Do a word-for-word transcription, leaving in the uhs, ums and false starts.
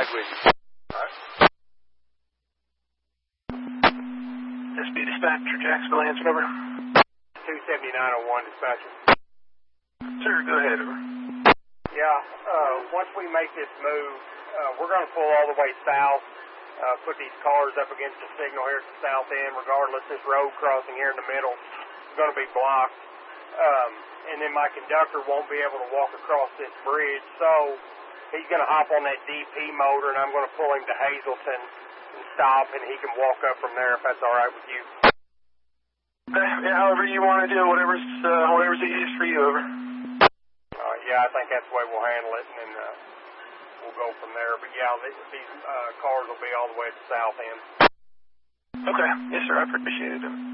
ride with you. All right. S B Dispatcher, Jacksonville, answer number. two seventy-nine oh one, dispatcher. Sir, go ahead, over. Yeah, uh, once we make this move, uh, we're going to pull all the way south, uh, put these cars up against the signal here at the south end. Regardless, this road crossing here in the middle is going to be blocked. Um, and then my conductor won't be able to walk across this bridge, so he's going to hop on that D P motor, and I'm going to pull him to Hazelton and stop, and he can walk up from there if that's all right with you. Okay, yeah, however you want to do, whatever's, uh, whatever's easiest for you, over. Uh, yeah, I think that's the way we'll handle it, and then uh, we'll go from there. But yeah, these, these uh, cars will be all the way at the south end. Okay, yes, sir, I appreciate it.